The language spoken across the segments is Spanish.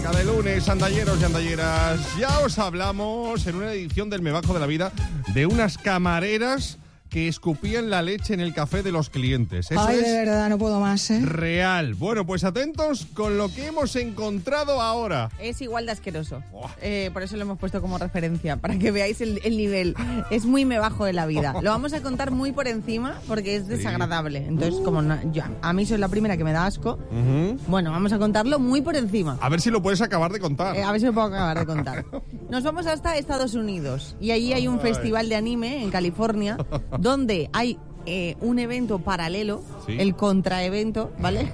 Cada lunes, andalleros y andalleras, ya os hablamos en una edición del Me Bajo de la Vida de unas camareras que escupían la leche en el café de los clientes. Eso Ay, es de verdad, no puedo más, ¿eh? real. Bueno, pues atentos con lo que hemos encontrado ahora. Es igual de asqueroso. Por eso lo hemos puesto como referencia, para que veáis el nivel. Es muy me bajo de la vida. Lo vamos a contar muy por encima porque es desagradable. Entonces, como a mí soy la primera que me da asco, bueno, vamos a contarlo muy por encima. A ver si lo puedes acabar de contar. A ver si lo puedo acabar de contar. Nos vamos hasta Estados Unidos y allí hay un festival de anime en California donde hay un evento paralelo, ¿sí? El contraevento, ¿vale?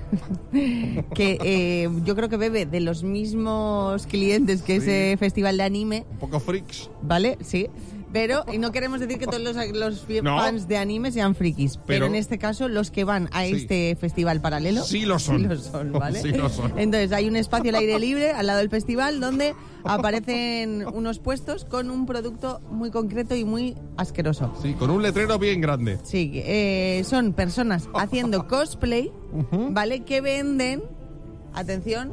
que yo creo que bebe de los mismos clientes que Sí. ese festival de anime, Un poco freaks. ¿vale? Sí. Pero, y no queremos decir que todos los No. fans de anime sean frikis, pero en este caso los que van a Sí. este festival paralelo Sí lo son. sí lo son, ¿vale? Sí lo son. Entonces hay un espacio al aire libre al lado del festival donde aparecen unos puestos con un producto muy concreto y muy asqueroso. Sí, con un letrero bien grande. Sí, son personas haciendo cosplay, ¿vale? Que venden, atención,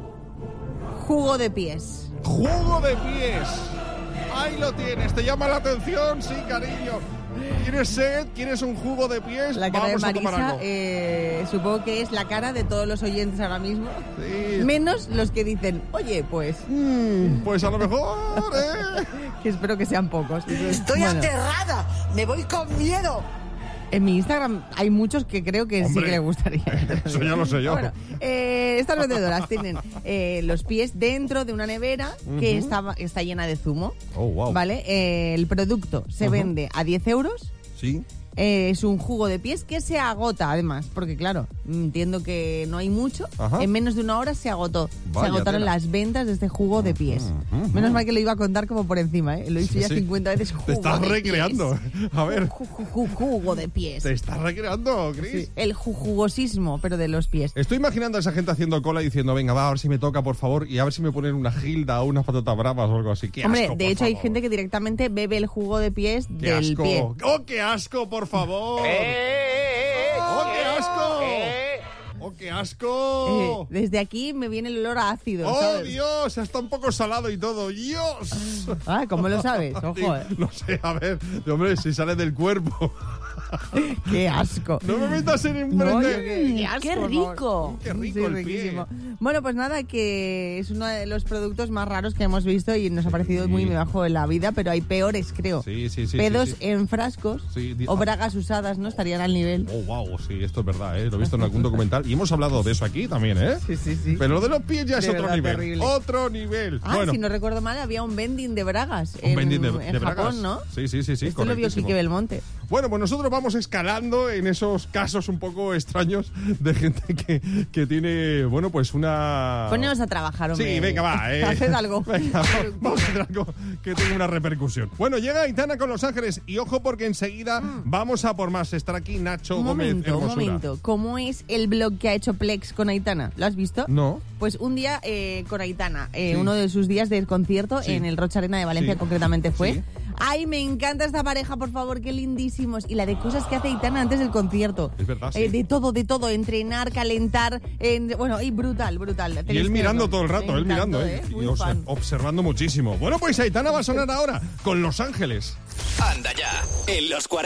jugo de pies. ¡Jugo de pies! Ahí lo tienes, ¿te llama la atención? Sí, cariño. ¿Quieres sed? ¿Quieres un jugo de pies? La cara Vamos de a tomar Marisa, algo. supongo que es la cara de todos los oyentes ahora mismo. Sí. Menos los que dicen, oye, pues, Pues a lo mejor, que espero que sean pocos. Estoy Bueno, aterrada, me voy con miedo. en mi Instagram hay muchos que creo que sí Hombre, que les gustaría. eso ya lo sé yo. Bueno, estas vendedoras tienen los pies dentro de una nevera que está llena de zumo. Oh, wow. ¿Vale? El producto se vende a 10 euros. Sí. Es un jugo de pies que se agota, además, porque claro, entiendo que no hay mucho. Ajá. En menos de una hora se agotó. Vaya se agotaron tela. las ventas de este jugo de pies. Menos mal que lo iba a contar como por encima, ¿eh? Lo hice ya Sí. 50 veces. Te estás jugo de recreando. pies. A ver, Jugo de pies. te estás recreando, Chris. Sí, el jugosismo, pero de los pies. Estoy imaginando a esa gente haciendo cola y diciendo, venga, va, a ver si me toca, por favor, y a ver si me ponen una gilda o unas patatas bravas o algo así. ¡Qué Hombre, asco, de por hecho hay favor! gente que directamente bebe el jugo de pies ¡Qué del asco! pie. ¡Oh, qué asco, por favor! ¡Oh, qué asco! ¡Oh, qué asco! Desde aquí me viene el olor a ácido, ¡Oh, ¿sabes? Dios! Está un poco salado y todo. ¡Dios! Ah, ¿cómo lo sabes? Ojo, No sé, a ver, hombre, si sale del cuerpo. ¡Qué asco! No me metas en No, emprender. qué asco, ¡Qué por rico! ¡Qué rico Sí, el riquísimo. pie! Bueno, pues nada, que es uno de los productos más raros que hemos visto y nos ha parecido muy bajo de la vida, pero hay peores, creo. Sí, sí, sí. Pedos sí, sí. en frascos Sí, o bragas usadas, ¿no? Estarían al nivel. Oh, wow, sí, esto es verdad, ¿eh? Lo he visto en algún documental y hemos hablado de eso aquí también, ¿eh? Sí, sí, sí. Pero lo de los pies ya es De otro verdad, nivel. terrible. Otro nivel. Ah, bueno, si no recuerdo mal, había un vending de bragas un vending de en bragas. Japón, ¿no? Sí, sí, sí, sí. Esto lo vio correctísimo. Quique Belmonte. Bueno, pues nosotros vamos escalando en esos casos un poco extraños de gente que tiene, bueno, pues una... Poneos a trabajar, hombre. Sí, venga, va. Haced algo. Venga, vamos a hacer algo que tenga una repercusión. Bueno, llega Aitana con Los Ángeles y ojo porque enseguida vamos a por más. Estará aquí Nacho Un Gómez momento, un Hermosura. momento. ¿Cómo es el blog que ha hecho Plex con Aitana? ¿Lo has visto? No. Pues un día con Aitana, uno de sus días de concierto Sí. en el Rocha Arena de Valencia Sí. concretamente fue. Sí. Ay, me encanta esta pareja, por favor, qué lindísimos. Y la de cosas que hace Aitana antes del concierto. Es verdad, sí. De todo. Entrenar, calentar. Bueno, y brutal. Y Tenéis él que mirando verlo. todo el rato, Me él mirando, encantó, y Muy fan. observando muchísimo. Bueno, pues Aitana va a sonar ahora con Los Ángeles. Anda ya, en los 40.